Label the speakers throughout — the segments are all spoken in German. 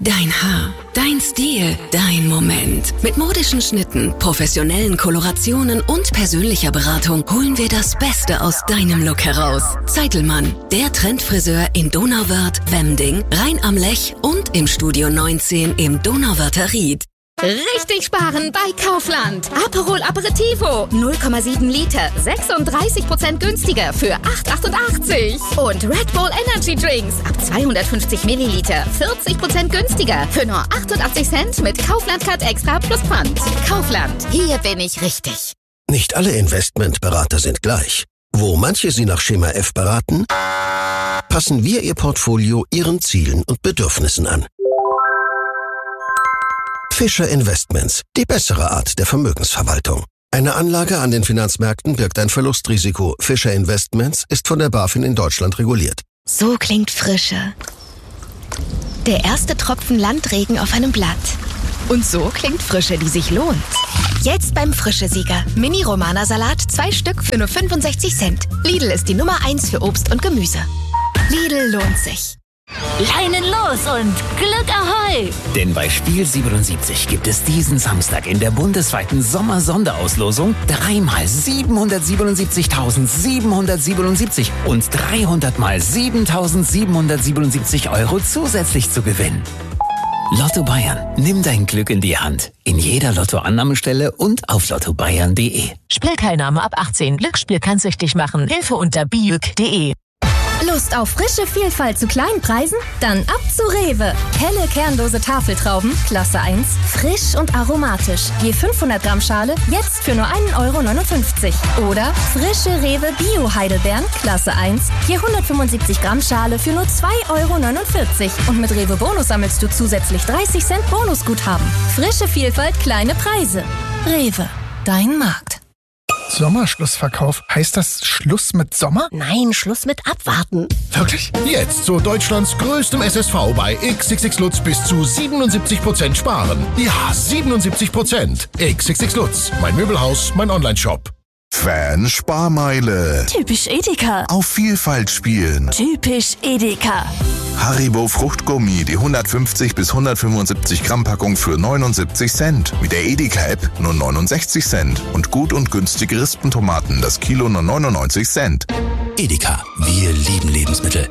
Speaker 1: Dein Haar, dein Stil, dein Moment. Mit modischen Schnitten, professionellen Kolorationen und persönlicher Beratung holen wir das Beste aus deinem Look heraus. Zeitelmann, der Trendfriseur in Donauwörth, Wemding, Rhein am Lech und im Studio 19 im Donauwörther Ried.
Speaker 2: Richtig sparen bei Kaufland. Aperol Aperitivo, 0,7 Liter, 36% günstiger für 8,88. Und Red Bull Energy Drinks ab 250 Milliliter, 40% günstiger für nur 88 Cent mit Kaufland Card Extra plus Pfand. Kaufland, hier bin ich richtig.
Speaker 3: Nicht alle Investmentberater sind gleich. Wo manche Sie nach Schema F beraten, passen wir Ihr Portfolio Ihren Zielen und Bedürfnissen an. Fischer Investments, die bessere Art der Vermögensverwaltung. Eine Anlage an den Finanzmärkten birgt ein Verlustrisiko. Fischer Investments ist von der BaFin in Deutschland reguliert.
Speaker 4: So klingt Frische. Der erste Tropfen Landregen auf einem Blatt. Und so klingt Frische, die sich lohnt. Jetzt beim Frische-Sieger. Mini-Romana-Salat, 2 Stück für nur 65 Cent. Lidl ist die Nummer 1 für Obst und Gemüse. Lidl lohnt sich.
Speaker 5: Leinen los und Glück Ahoi!
Speaker 6: Denn bei Spiel 77 gibt es diesen Samstag in der bundesweiten Sommer-Sonderauslosung 3 mal 777.777 und 300 mal 7.777 € zusätzlich zu gewinnen. Lotto Bayern. Nimm dein Glück in die Hand. In jeder Lottoannahmestelle und auf lottobayern.de.
Speaker 5: Spielteilnahme ab 18. Glücksspiel kann süchtig machen. Hilfe unter biüg.de.
Speaker 7: Lust auf frische Vielfalt zu kleinen Preisen? Dann ab zu Rewe. Helle kernlose Tafeltrauben, Klasse 1, frisch und aromatisch. Je 500 Gramm Schale, jetzt für nur 1,59 € Oder frische Rewe Bio-Heidelbeeren, Klasse 1, je 175 Gramm Schale für nur 2,49 € Und mit Rewe Bonus sammelst du zusätzlich 30 Cent Bonusguthaben. Frische Vielfalt, kleine Preise. Rewe, dein Markt.
Speaker 8: Sommerschlussverkauf. Heißt das Schluss mit Sommer?
Speaker 9: Nein, Schluss mit Abwarten.
Speaker 8: Wirklich?
Speaker 10: Jetzt zu Deutschlands größtem SSV bei XXX Lutz bis zu 77% sparen. Ja, 77%. XXX Lutz. Mein Möbelhaus, mein Onlineshop.
Speaker 11: Fan-Sparmeile.
Speaker 5: Typisch Edeka.
Speaker 11: Auf Vielfalt spielen.
Speaker 5: Typisch Edeka.
Speaker 11: Haribo Fruchtgummi, die 150 bis 175 Gramm Packung für 79 Cent. Mit der Edeka-App nur 69 Cent. Und gut und günstige Rispentomaten, das Kilo nur 99 Cent.
Speaker 3: Edeka, wir lieben Lebensmittel.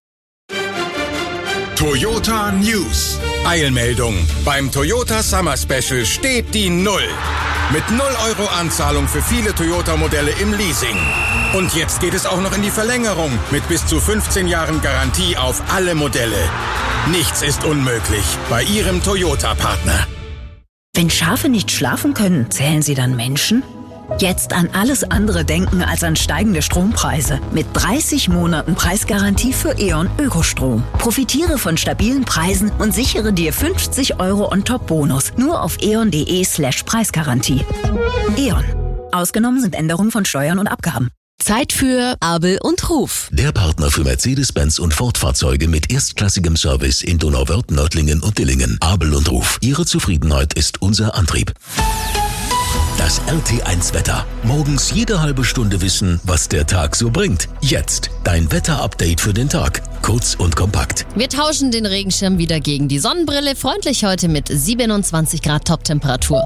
Speaker 12: Toyota News. Eilmeldung. Beim Toyota Summer Special steht die 0. Mit 0 € Anzahlung für viele Toyota-Modelle im Leasing. Und jetzt geht es auch noch in die Verlängerung mit bis zu 15 Jahren Garantie auf alle Modelle. Nichts ist unmöglich bei Ihrem Toyota-Partner.
Speaker 13: Wenn Schafe nicht schlafen können, zählen sie dann Menschen? Jetzt an alles andere denken als an steigende Strompreise. Mit 30 Monaten Preisgarantie für E.ON Ökostrom. Profitiere von stabilen Preisen und sichere dir 50 € On-Top-Bonus. Nur auf eon.de/Preisgarantie. E.ON. Ausgenommen sind Änderungen von Steuern und Abgaben.
Speaker 1: Zeit für Abel und Ruf.
Speaker 3: Der Partner für Mercedes-Benz und Ford-Fahrzeuge mit erstklassigem Service in Donauwörth, Nördlingen und Dillingen. Abel und Ruf. Ihre Zufriedenheit ist unser Antrieb. Das RT1-Wetter. Morgens jede halbe Stunde wissen, was der Tag so bringt. Jetzt dein Wetter-Update für den Tag. Kurz und kompakt.
Speaker 14: Wir tauschen den Regenschirm wieder gegen die Sonnenbrille. Freundlich heute mit 27 Grad Toptemperatur.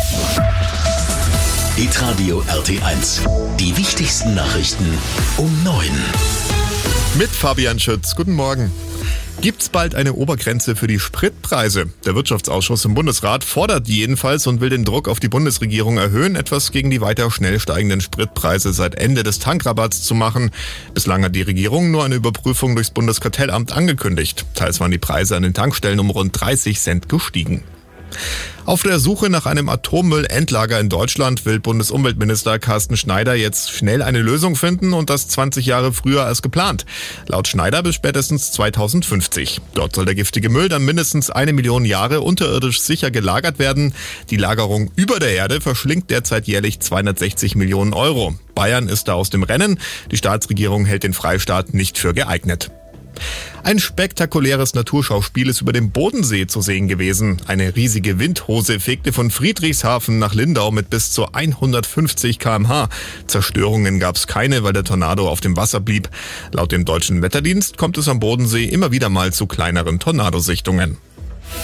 Speaker 3: Hitradio RT1. Die wichtigsten Nachrichten um 9.
Speaker 15: Mit Fabian Schütz. Guten Morgen. Gibt's bald eine Obergrenze für die Spritpreise? Der Wirtschaftsausschuss im Bundesrat fordert die jedenfalls und will den Druck auf die Bundesregierung erhöhen, etwas gegen die weiter schnell steigenden Spritpreise seit Ende des Tankrabatts zu machen. Bislang hat die Regierung nur eine Überprüfung durchs Bundeskartellamt angekündigt. Teils waren die Preise an den Tankstellen um rund 30 Cent gestiegen. Auf der Suche nach einem Atommüllendlager in Deutschland will Bundesumweltminister Carsten Schneider jetzt schnell eine Lösung finden und das 20 Jahre früher als geplant. Laut Schneider bis spätestens 2050. Dort soll der giftige Müll dann mindestens 1 Million Jahre unterirdisch sicher gelagert werden. Die Lagerung über der Erde verschlingt derzeit jährlich 260 Millionen €. Bayern ist da aus dem Rennen. Die Staatsregierung hält den Freistaat nicht für geeignet. Ein spektakuläres Naturschauspiel ist über dem Bodensee zu sehen gewesen. Eine riesige Windhose fegte von Friedrichshafen nach Lindau mit bis zu 150 km/h. Zerstörungen gab es keine, weil der Tornado auf dem Wasser blieb. Laut dem Deutschen Wetterdienst kommt es am Bodensee immer wieder mal zu kleineren Tornadosichtungen.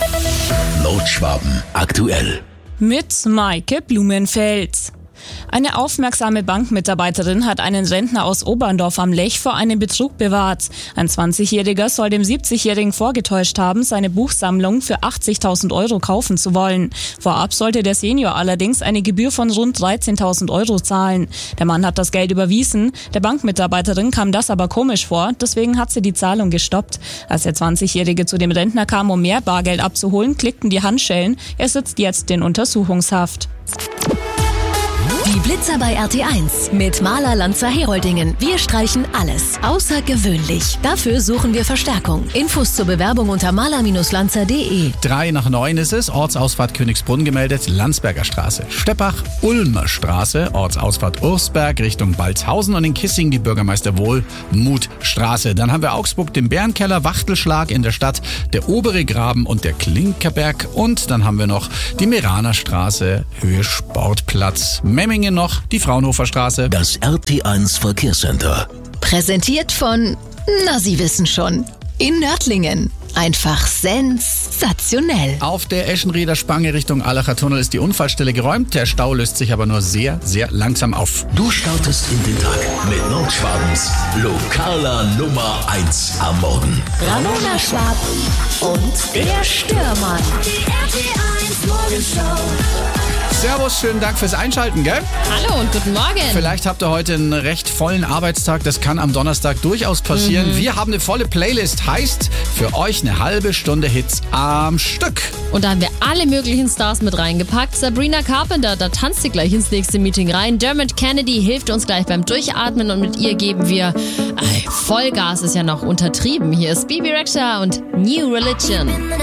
Speaker 3: Nordschwaben aktuell.
Speaker 16: Mit Maike Blumenfeld. Eine aufmerksame Bankmitarbeiterin hat einen Rentner aus Oberndorf am Lech vor einem Betrug bewahrt. Ein 20-Jähriger soll dem 70-Jährigen vorgetäuscht haben, seine Buchsammlung für 80.000 Euro kaufen zu wollen. Vorab sollte der Senior allerdings eine Gebühr von rund 13.000 Euro zahlen. Der Mann hat das Geld überwiesen. Der Bankmitarbeiterin kam das aber komisch vor, deswegen hat sie die Zahlung gestoppt. Als der 20-Jährige zu dem Rentner kam, um mehr Bargeld abzuholen, klickten die Handschellen. Er sitzt jetzt in Untersuchungshaft.
Speaker 1: Die Blitzer bei RT1 mit Maler Lanzer Heroldingen. Wir streichen alles außergewöhnlich. Dafür suchen wir Verstärkung. Infos zur Bewerbung unter maler-lanzer.de.
Speaker 17: 3:09 ist es, Ortsausfahrt Königsbrunn gemeldet, Landsberger Straße. Steppach, Ulmer Straße, Ortsausfahrt Ursberg Richtung Balzhausen und in Kissing die Bürgermeister Wohlmuth Straße. Dann haben wir Augsburg, den Bärenkeller, Wachtelschlag in der Stadt, der Obere Graben und der Klinkerberg. Und dann haben wir noch die Meraner Straße, Höhe Sportplatz. Memmingen noch, die Fraunhofer Straße.
Speaker 3: Das RT1 Verkehrscenter.
Speaker 4: Präsentiert von, na Sie wissen schon, in Nördlingen. Einfach sensationell.
Speaker 17: Auf der Eschenrieder Spange Richtung Allacher Tunnel ist die Unfallstelle geräumt. Der Stau löst sich aber nur sehr, sehr langsam auf.
Speaker 3: Du startest in den Tag mit Nordschwabens lokaler Nummer 1 am Morgen.
Speaker 1: Ramona Schwab und der Stürmann. Die RT1 Morgenshow.
Speaker 17: Servus, schönen Dank fürs Einschalten, gell?
Speaker 14: Hallo und guten Morgen.
Speaker 17: Vielleicht habt ihr heute einen recht vollen Arbeitstag, das kann am Donnerstag durchaus passieren. Wir haben eine volle Playlist, heißt für euch eine halbe Stunde Hits am Stück.
Speaker 14: Und da haben wir alle möglichen Stars mit reingepackt. Sabrina Carpenter, da tanzt sie gleich ins nächste Meeting rein. Dermot Kennedy hilft uns gleich beim Durchatmen und mit ihr geben wir Vollgas, ist ja noch untertrieben. Hier ist Bebe Rexha und New Religion.